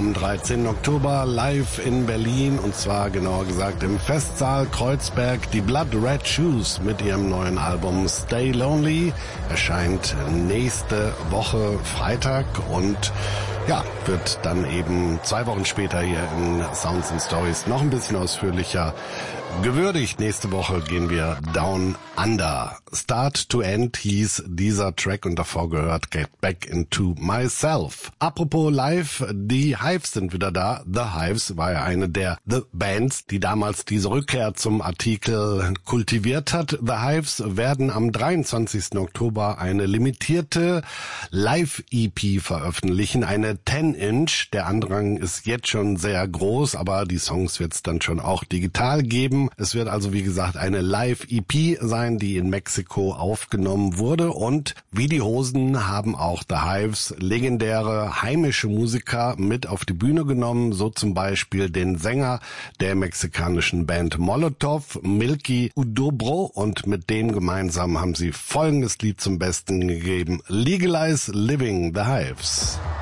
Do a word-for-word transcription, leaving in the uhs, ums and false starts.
am dreizehnten Oktober live in Berlin, und zwar genauer gesagt im Festsaal Kreuzberg. Die Blood Red Shoes mit ihrem neuen Album Stay Lonely erscheint nächste Woche Freitag und ja, wird dann eben zwei Wochen später hier in Sounds and Stories noch ein bisschen ausführlicher gewürdigt. Nächste Woche gehen wir Down Under. Start to End hieß dieser Track und davor gehört Get Back Into Myself. Apropos live, die Hives sind wieder da. The Hives war ja eine der The Bands, die damals diese Rückkehr zum Artikel kultiviert hat. The Hives werden am dreiundzwanzigsten Oktober eine limitierte Live-E P veröffentlichen, eine zehn Inch. Der Andrang ist jetzt schon sehr groß, aber die Songs wird es dann schon auch digital geben. Es wird also, wie gesagt, eine Live-E P sein, die in Mexiko aufgenommen wurde, und wie die Hosen haben auch The Hives legendäre heimische Musiker mit auf die Bühne genommen, so zum Beispiel den Sänger der mexikanischen Band Molotov, Milky Udobro, und mit dem gemeinsam haben sie folgendes Lied zum Besten gegeben: Legalize Living, The Hives.